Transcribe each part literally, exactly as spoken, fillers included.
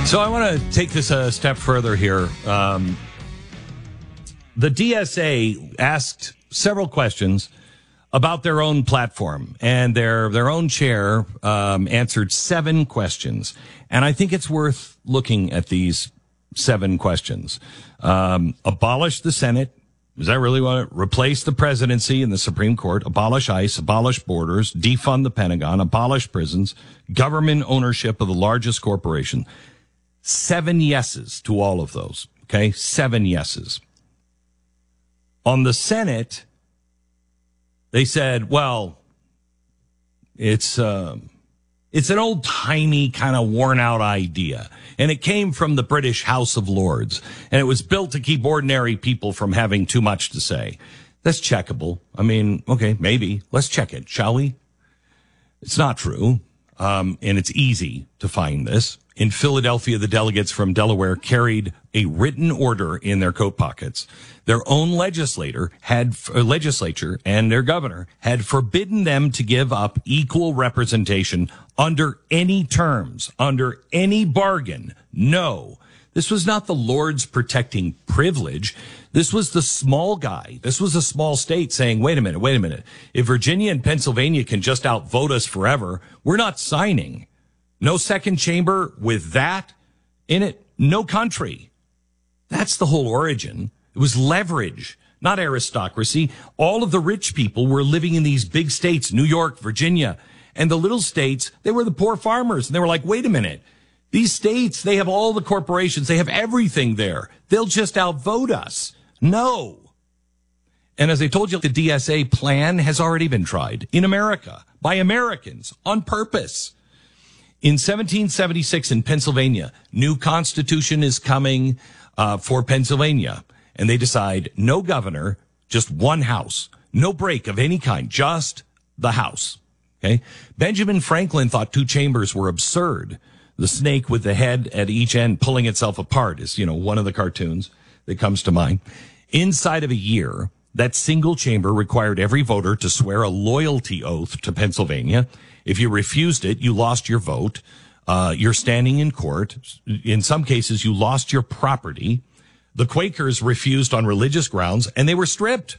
So I want to take this a step further here. Um, the D S A asked several questions about their own platform, and their their own chair um, answered seven questions. And I think it's worth looking at these seven questions. Um, abolish the Senate. Does that really want to replace the presidency and the Supreme Court? Abolish ICE, abolish borders, defund the Pentagon, abolish prisons, government ownership of the largest corporation. Seven yeses to all of those. Okay, seven yeses. On the Senate, they said, well, it's uh, it's an old-timey kind of worn-out idea, and it came from the British House of Lords, and it was built to keep ordinary people from having too much to say. That's checkable. I mean, okay, maybe. Let's check it, shall we? It's not true, um, and it's easy to find this. In Philadelphia, the delegates from Delaware carried a written order in their coat pockets. Their own legislator had, uh, legislature and their governor had forbidden them to give up equal representation under any terms, under any bargain. No, this was not the Lords protecting privilege. This was the small guy. This was a small state saying, wait a minute, wait a minute. If Virginia and Pennsylvania can just outvote us forever, we're not signing. No second chamber with that in it. No country. That's the whole origin. It was leverage, not aristocracy. All of the rich people were living in these big states, New York, Virginia, and the little states, they were the poor farmers. And they were like, wait a minute. These states, they have all the corporations. They have everything there. They'll just outvote us. No. And as I told you, the D S A plan has already been tried in America by Americans on purpose. In seventeen seventy-six in Pennsylvania, new constitution is coming uh, for Pennsylvania. And they decide no governor, just one house, no break of any kind, just the house. Okay. Benjamin Franklin thought two chambers were absurd. The snake with the head at each end pulling itself apart is, you know, one of the cartoons that comes to mind. Inside of a year, that single chamber required every voter to swear a loyalty oath to Pennsylvania. If you refused it, you lost your vote. Uh, you're standing in court. In some cases, you lost your property. The Quakers refused on religious grounds, and they were stripped.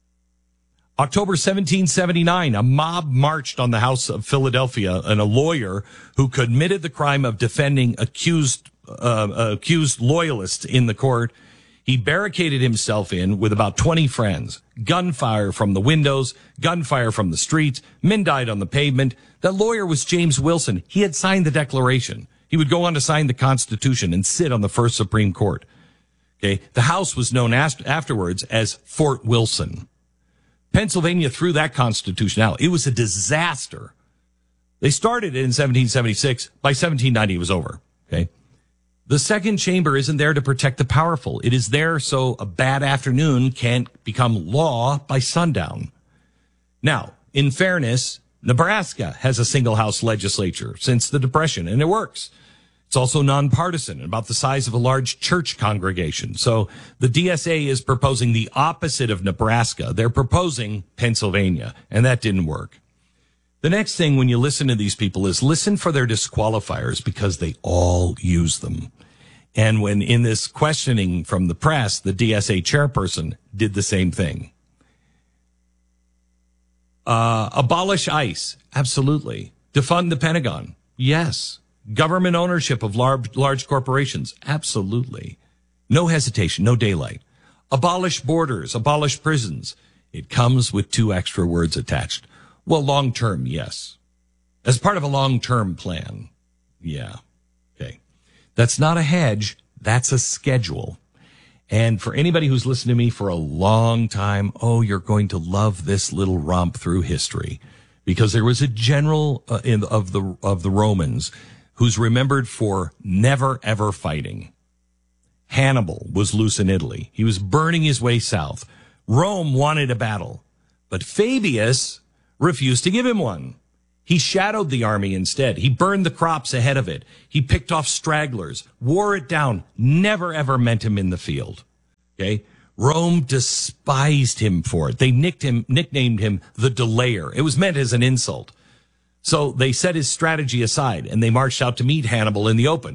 October seventeen seventy-nine, a mob marched on the House of Philadelphia, and a lawyer who committed the crime of defending accused uh, accused loyalists in the court. He barricaded himself in with about twenty friends. Gunfire from the windows, gunfire from the streets. Men died on the pavement. That lawyer was James Wilson. He had signed the Declaration. He would go on to sign the Constitution and sit on the first Supreme Court. Okay, the House was known as, afterwards as Fort Wilson. Pennsylvania threw that Constitution out. It was a disaster. They started it in seventeen seventy-six. By seventeen ninety, it was over. Okay. The second chamber isn't there to protect the powerful. It is there so a bad afternoon can't become law by sundown. Now, in fairness, Nebraska has a single house legislature since the Depression, and it works. It's also nonpartisan, about the size of a large church congregation. So the D S A is proposing the opposite of Nebraska. They're proposing Pennsylvania, and that didn't work. The next thing when you listen to these people is listen for their disqualifiers, because they all use them. And when in this questioning from the press, the D S A chairperson did the same thing. Uh, abolish ICE. Absolutely. Defund the Pentagon. Yes. Government ownership of large, large corporations. Absolutely. No hesitation, no daylight. Abolish borders, abolish prisons. It comes with two extra words attached. Well, long-term, yes. As part of a long-term plan. Yeah. Okay. That's not a hedge. That's a schedule. And for anybody who's listened to me for a long time, oh, you're going to love this little romp through history, because there was a general uh, in, of the of the Romans who's remembered for never, ever fighting. Hannibal was loose in Italy. He was burning his way south. Rome wanted a battle, but Fabius refused to give him one. He shadowed the army instead. He burned the crops ahead of it. He picked off stragglers, wore it down, never, ever meant him in the field. Okay? Rome despised him for it. They nicked him, nicknamed him the Delayer. It was meant as an insult. So they set his strategy aside, and they marched out to meet Hannibal in the open.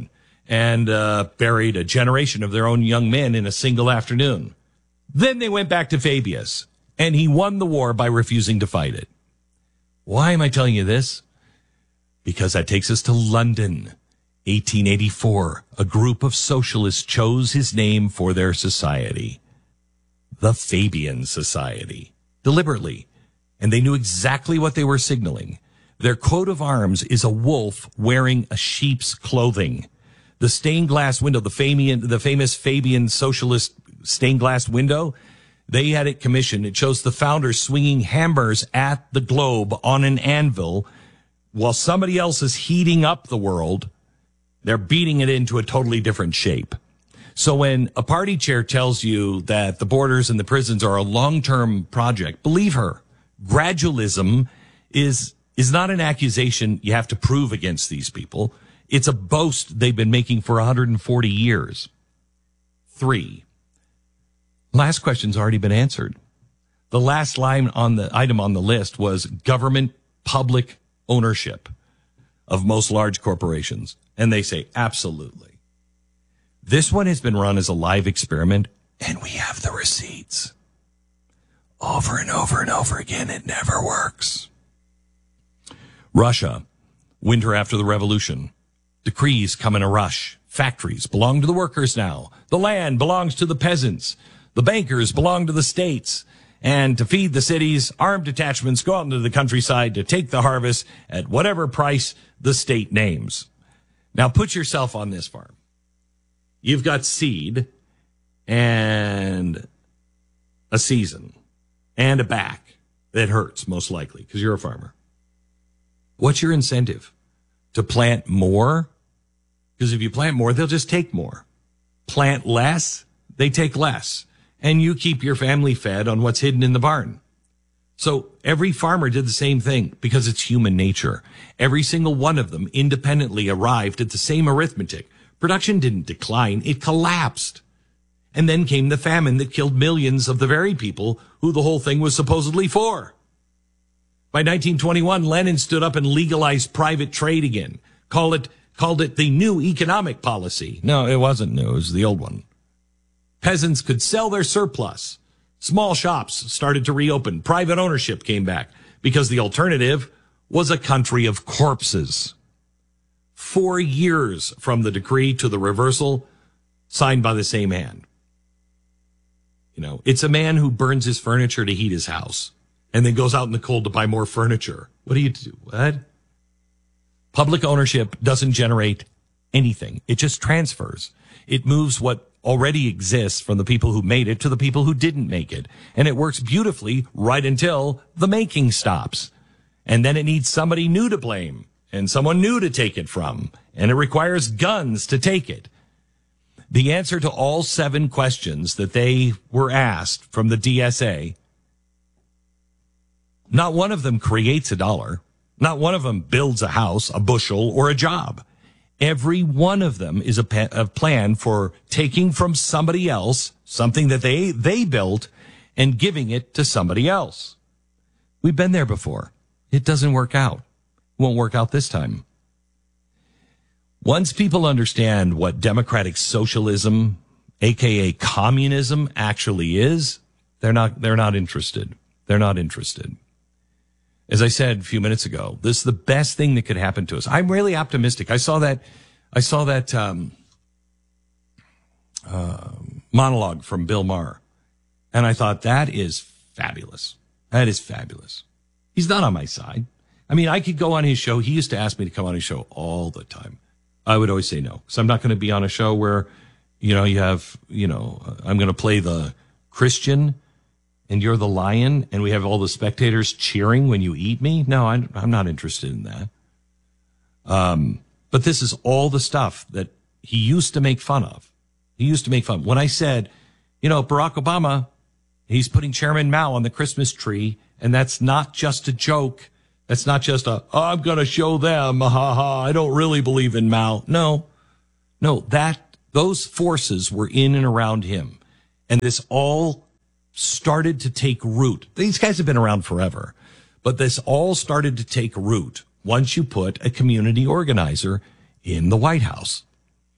and uh, buried a generation of their own young men in a single afternoon. Then they went back to Fabius, and he won the war by refusing to fight it. Why am I telling you this? Because that takes us to London. eighteen eighty-four, a group of socialists chose his name for their society. The Fabian Society. Deliberately. And they knew exactly what they were signaling. Their coat of arms is a wolf wearing a sheep's clothing. The stained glass window, the Fabian, the famous Fabian socialist stained glass window, they had it commissioned. It shows the founders swinging hammers at the globe on an anvil while somebody else is heating up the world. They're beating it into a totally different shape. So when a party chair tells you that the borders and the prisons are a long-term project, believe her. Gradualism is is not an accusation you have to prove against these people. It's a boast they've been making for one hundred forty years. Three. Last question's already been answered. The last line on the item on the list was government public ownership of most large corporations. And they say, absolutely. This one has been run as a live experiment, and we have the receipts. Over and over and over again, it never works. Russia, winter after the revolution. Decrees come in a rush. Factories belong to the workers now. The land belongs to the peasants. The bankers belong to the states. And to feed the cities, armed detachments go out into the countryside to take the harvest at whatever price the state names. Now put yourself on this farm. You've got seed and a season and a back that hurts, most likely, because you're a farmer. What's your incentive? To plant more? Because if you plant more, they'll just take more. Plant less, they take less. And you keep your family fed on what's hidden in the barn. So every farmer did the same thing because it's human nature. Every single one of them independently arrived at the same arithmetic. Production didn't decline, it collapsed. And then came the famine that killed millions of the very people who the whole thing was supposedly for. By nineteen twenty-one, Lenin stood up and legalized private trade again. Call it, called it the new economic policy. No, it wasn't new, it was the old one. Peasants could sell their surplus. Small shops started to reopen. Private ownership came back because the alternative was a country of corpses. Four years from the decree to the reversal, signed by the same hand. You know, it's a man who burns his furniture to heat his house and then goes out in the cold to buy more furniture. What do you do? What? Public ownership doesn't generate anything. It just transfers. It moves what already exists from the people who made it to the people who didn't make it. And it works beautifully right until the making stops. And then it needs somebody new to blame and someone new to take it from. And it requires guns to take it. The answer to all seven questions that they were asked from the D S A, not one of them creates a dollar. Not one of them builds a house, a bushel, or a job. Every one of them is a, pa- a plan for taking from somebody else something that they, they built and giving it to somebody else. We've been there before. It doesn't work out. Won't work out this time. Once people understand what democratic socialism, aka communism, actually is, they're not, they're not interested. They're not interested. As I said a few minutes ago, this is the best thing that could happen to us. I'm really optimistic. I saw that, I saw that, um, uh, monologue from Bill Maher, and I thought that is fabulous. That is fabulous. He's not on my side. I mean, I could go on his show. He used to ask me to come on his show all the time. I would always say no. So I'm not going to be on a show where, you know, you have, you know, I'm going to play the Christian and you're the lion, and we have all the spectators cheering when you eat me. No, I'm, I'm not interested in that. Um, but this is all the stuff that he used to make fun of. He used to make fun. When I said, you know, Barack Obama, he's putting Chairman Mao on the Christmas tree, and that's not just a joke. That's not just a, oh, I'm going to show them, ha ha, I don't really believe in Mao. No, no, that, those forces were in and around him. And this all started to take root. These guys have been around forever, but this all started to take root once you put a community organizer in the White House.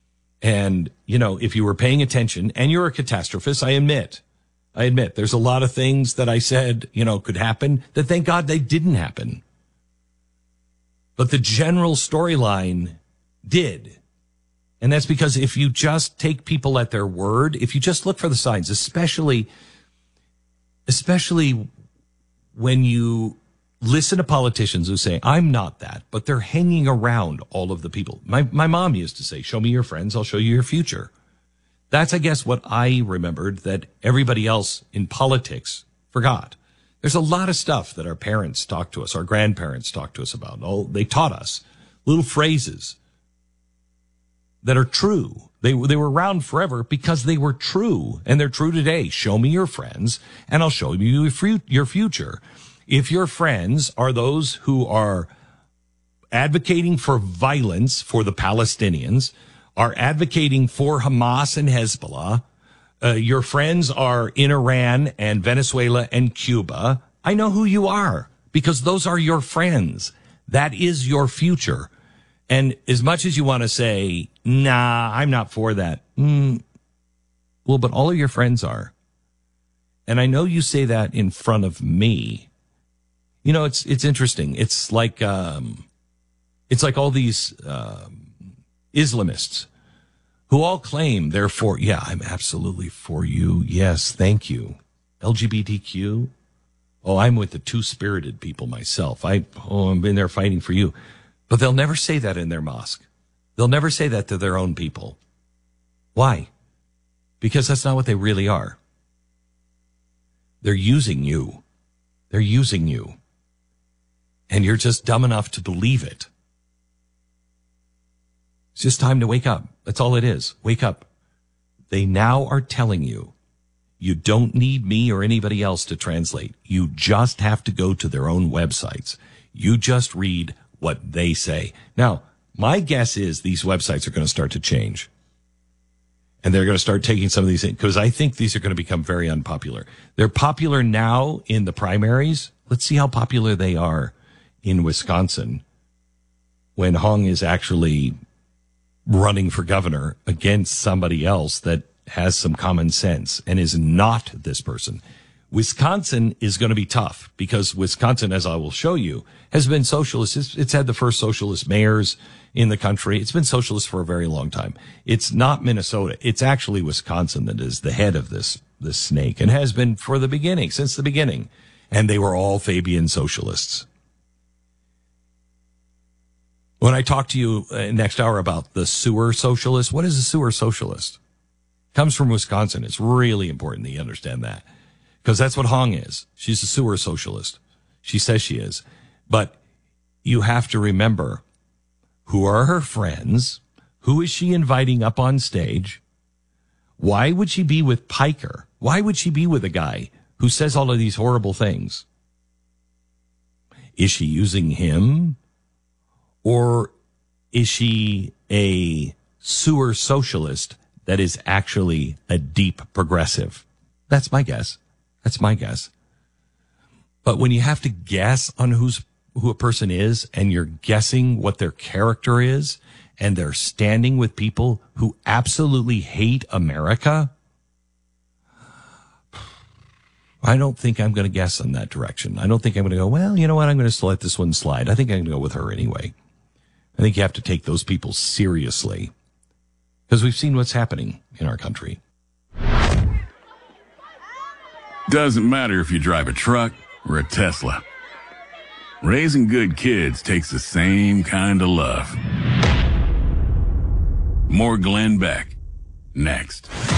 And, you know, if you were paying attention, and you're a catastrophist, I admit, I admit there's a lot of things that I said, you know, could happen that thank God they didn't happen. But the general storyline did. And that's because if you just take people at their word, if you just look for the signs, especially, especially when you listen to politicians who say, I'm not that, but they're hanging around all of the people. My my mom used to say, show me your friends, I'll show you your future. That's, I guess, what I remembered that everybody else in politics forgot. There's a lot of stuff that our parents talked to us, our grandparents talked to us about. Oh, they taught us little phrases that are true. They, they were around forever because they were true, and they're true today. Show me your friends, and I'll show you your future. If your friends are those who are advocating for violence for the Palestinians, are advocating for Hamas and Hezbollah, uh, your friends are in Iran and Venezuela and Cuba, I know who you are because those are your friends. That is your future. And as much as you want to say, nah, I'm not for that. Mm, well, but all of your friends are. And I know you say that in front of me. You know, it's it's interesting. It's like um, it's like all these um, Islamists who all claim they're for. Yeah, I'm absolutely for you. Yes, thank you. L G B T Q. Oh, I'm with the two-spirited people myself. I oh, I've been there fighting for you, but they'll never say that in their mosque. They'll never say that to their own people. Why? Because that's not what they really are. They're using you. They're using you. And you're just dumb enough to believe it. It's just time to wake up. That's all it is. Wake up. They now are telling you, you don't need me or anybody else to translate. You just have to go to their own websites. You just read what they say. Now, my guess is these websites are going to start to change. And they're going to start taking some of these in, because I think these are going to become very unpopular. They're popular now in the primaries. Let's see how popular they are in Wisconsin when Hong is actually running for governor against somebody else that has some common sense and is not this person. Wisconsin is going to be tough because Wisconsin, as I will show you, has been socialist. It's, it's had the first socialist mayors in the country. It's been socialist for a very long time. It's not Minnesota. It's actually Wisconsin that is the head of this, this snake and has been for the beginning, since the beginning. And they were all Fabian socialists. When I talk to you uh, next hour about the sewer socialist, what is a sewer socialist? Comes from Wisconsin. It's really important that you understand that. Because that's what Hong is. She's a sewer socialist. She says she is. But you have to remember, who are her friends? Who is she inviting up on stage? Why would she be with Piker? Why would she be with a guy who says all of these horrible things? Is she using him? Or is she a sewer socialist that is actually a deep progressive? That's my guess. That's my guess. But when you have to guess on who's who a person is, and you're guessing what their character is, and they're standing with people who absolutely hate America, I don't think I'm going to guess in that direction. I don't think I'm going to go, well, you know what, I'm going to let this one slide. I think I'm going to go with her anyway. I think you have to take those people seriously, because we've seen what's happening in our country. Doesn't matter if you drive a truck or a Tesla. Raising good kids takes the same kind of love. More Glenn Beck, next.